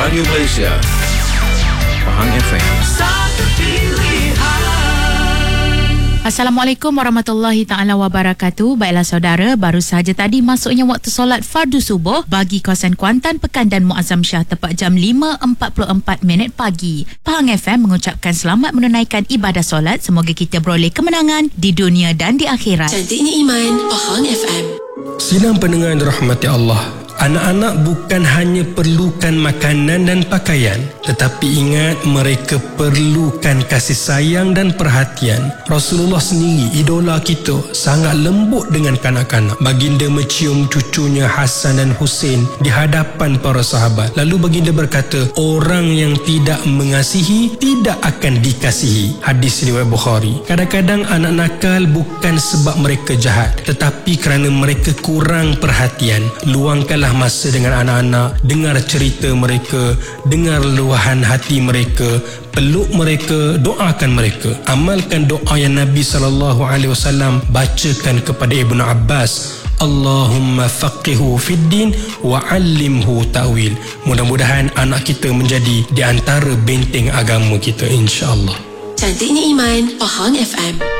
Radio Malaysia, Pahang FM. Satu pilihan. Assalamualaikum warahmatullahi ta'ala wabarakatuh. Baiklah saudara, baru sahaja tadi masuknya waktu solat fardu subuh bagi kawasan Kuantan, Pekan dan Muazzam Shah tepat jam 5.44 pagi. Pahang FM mengucapkan selamat menunaikan ibadah solat. Semoga kita beroleh kemenangan di dunia dan di akhirat. Cantiknya iman, Pahang FM. Sidang pendengar yang dirahmati Allah, anak-anak bukan hanya perlukan makanan dan pakaian, tetapi ingat mereka perlukan kasih sayang dan perhatian. Rasulullah sendiri, idola kita, sangat lembut dengan kanak-kanak. Baginda mencium cucunya Hasan dan Husain di hadapan para sahabat. Lalu baginda berkata, orang yang tidak mengasihi tidak akan dikasihi. Hadis riwayat Bukhari. Kadang-kadang anak nakal bukan sebab mereka jahat, tetapi kerana mereka kurang perhatian. Luangkanlah masa dengan anak-anak, dengar cerita mereka, dengar luahan hati mereka, peluk mereka, doakan mereka. Amalkan doa yang Nabi SAW bacakan kepada Ibnu Abbas, Allahumma faqihu fid din wa 'allimhu ta'wil. Mudah-mudahan anak kita menjadi di antara benteng agama kita, insya-Allah. Cantiknya iman, Pahang FM.